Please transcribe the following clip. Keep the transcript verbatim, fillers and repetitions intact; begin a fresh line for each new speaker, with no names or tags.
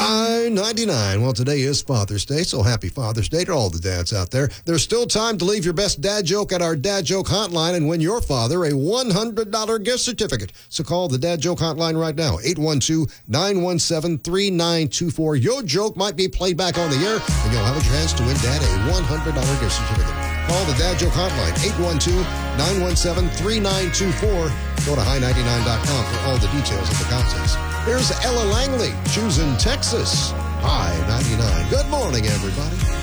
High ninety-nine. Well, today is Father's Day, so happy Father's Day to all the dads out there. There's still time to leave your best dad joke at our Dad Joke Hotline and win your father a one hundred dollars gift certificate. So call the Dad Joke Hotline right now, eight one two, nine one seven, three nine two four. Your joke might be played back on the air, and you'll have a chance to win Dad a one hundred dollars gift certificate. Call the Dad Joke Hotline, eight one two, nine one seven, three nine two four. Go to high ninety-nine dot com for all the details of the contest. Here's Ella Langley, choosing Texas. High ninety-nine. Good morning, everybody.